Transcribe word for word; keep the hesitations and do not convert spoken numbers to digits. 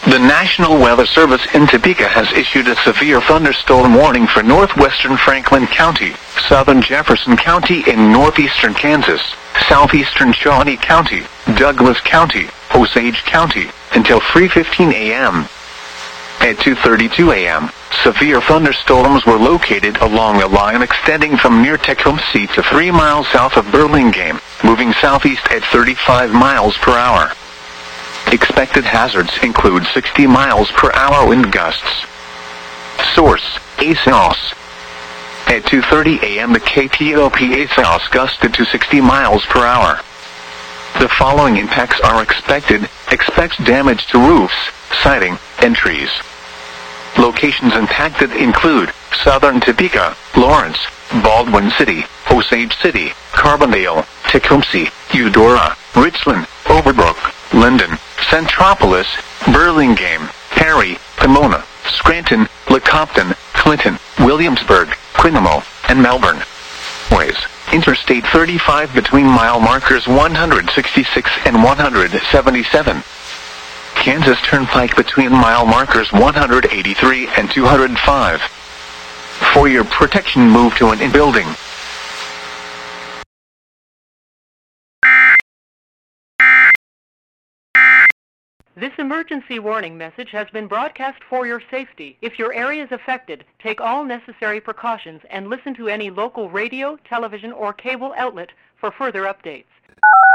The National Weather Service in Topeka has issued a severe thunderstorm warning for northwestern Franklin County, southern Jefferson County in northeastern Kansas, southeastern Shawnee County, Douglas County, Osage County, until three fifteen a m At two thirty-two a m, severe thunderstorms were located along a line extending from near Tecumseh to three miles south of Burlingame, moving southeast at thirty-five miles per hour. Expected hazards include sixty miles per hour wind gusts. Source: A S O S. At two thirty a m the K P O P A S O S gusted to sixty miles per hour. The following impacts are expected. Expect damage to roofs, siding, and trees. Locations impacted include southern Topeka, Lawrence, Baldwin City, Osage City, Carbondale, Tecumseh, Eudora, Richland, Overbrook, Linden, Centropolis, Burlingame, Perry, Pomona, Scranton, Lecompton, Clinton, Williamsburg, Quinamo, and Melbourne. Ways: Interstate thirty-five between mile markers one hundred sixty-six and one hundred seventy-seven. Kansas Turnpike between mile markers one hundred eighty-three and two hundred five. For your protection, move to an in-building. This emergency warning message has been broadcast for your safety. If your area is affected, take all necessary precautions and listen to any local radio, television, or cable outlet for further updates.